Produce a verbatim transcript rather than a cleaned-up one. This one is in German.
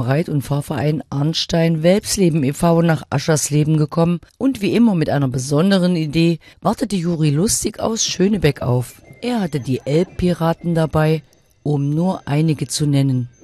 bereit und Fahrverein Arnstein Welpsleben e V nach Aschersleben gekommen und wie immer mit einer besonderen Idee wartete Juri Lustig aus Schönebeck auf. Er hatte die Elbpiraten dabei, um nur einige zu nennen.